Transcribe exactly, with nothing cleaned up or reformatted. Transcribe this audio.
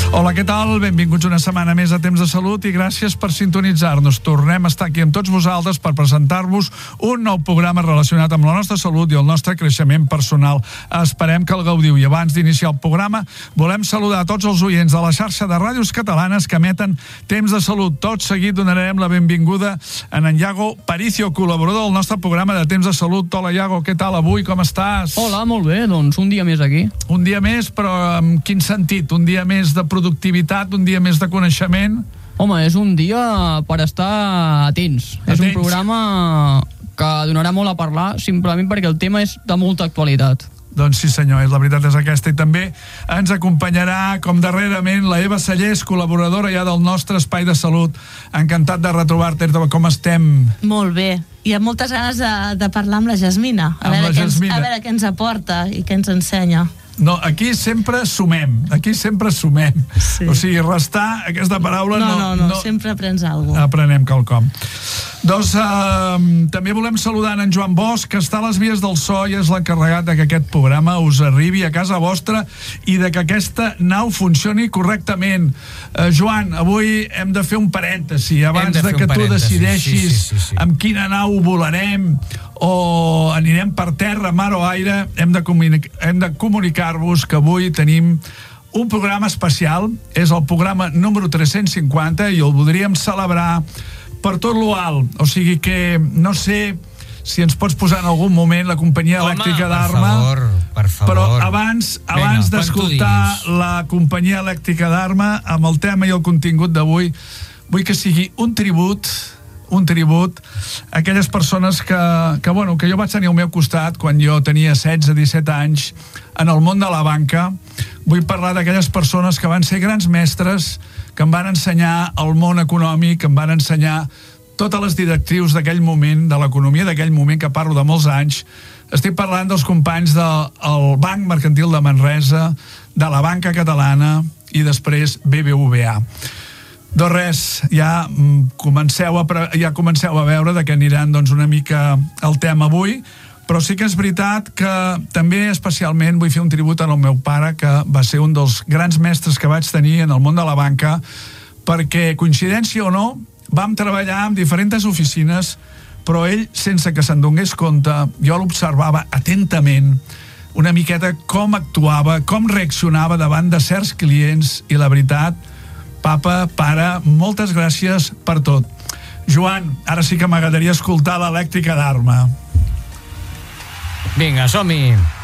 Hola, què tal? Benvinguts una setmana més a Temps de Salut i gràcies per sintonitzar-nos. Tornem a estar aquí amb tots vosaltres per presentar-vos un nou programa relacionat amb la nostra salut i el nostre creixement personal. Esperem que el gaudiu. I abans d'iniciar el programa, volem saludar a tots els oients de la xarxa de ràdios catalanes que emeten Temps de Salut. Tot seguit donarem la benvinguda a en Iago Paricio, col·laborador del nostre programa de Temps de Salut. Hola, Iago, què tal avui? Com estàs? Hola, molt bé, doncs un dia més aquí. Un dia més, però en quin sentit? Un dia més de productivitat, un dia més de coneixement? Home, és un dia per estar atents. atents. És un programa que donarà molt a parlar, simplement perquè el tema és de molta actualitat. Doncs sí, senyor, la veritat és aquesta. I també ens acompanyarà, com darrerament, la Eva Sallés, col·laboradora ja del nostre espai de salut. Encantat de retrobar-te. Com estem? Molt bé. Hi ha moltes ganes de, de parlar amb la Jasmina. A, amb veure la què Jasmina. Ens, a veure què ens aporta i què ens ensenya. No, aquí sempre sumem, aquí sempre sumem. Sí. O sigui, restar, aquesta paraula... No, no, no, no, no sempre aprens alguna cosa. Aprenem quelcom. Doncs uh, també volem saludar en Joan Bosch, que està a les vies del so i és l'encarregat de que aquest programa us arribi a casa vostra i de que aquesta nau funcioni correctament. Uh, Joan, avui hem de fer un parèntesi abans de, de que tu decideixis sí, sí, sí, sí. amb quina nau volarem o anirem per terra, mar o aire. Hem de, comunic hem de comunicar-vos que avui tenim un programa especial. És el programa número tres-cents cinquanta i el voldríem celebrar per tot lo alt. O sigui que no sé si ens pots posar en algun moment la companyia Home, elèctrica d'Arma. per favor, per favor. Però abans, abans d'escoltar la companyia elèctrica d'Arma amb el tema i el contingut d'avui, vull que sigui un tribut un tribut a aquelles persones que, que, bueno, que jo vaig tenir al meu costat quan jo tenia setze disset anys en el món de la banca. Vull parlar d'aquelles persones que van ser grans mestres, que em van ensenyar el món econòmic, que em van ensenyar totes les directrius d'aquell moment, de l'economia d'aquell moment, que parlo de molts anys. Estic parlant dels companys del Banc Mercantil de Manresa, de la Banca Catalana i després B B V A. Doncs res, ja comenceu a, ja comenceu a veure de què aniran doncs, una mica el tema avui, però sí que és veritat que també especialment vull fer un tribut al meu pare, que va ser un dels grans mestres que vaig tenir en el món de la banca, perquè, coincidència o no, vam treballar en diferents oficines, però ell, sense que se'n donés compte, jo l'observava atentament, una miqueta com actuava, com reaccionava davant de certs clients, i la veritat, papa, pare, moltes gràcies per tot. Joan, ara sí que m'agradaria escoltar l'elèctrica d'Arma. Vinga, som-hi!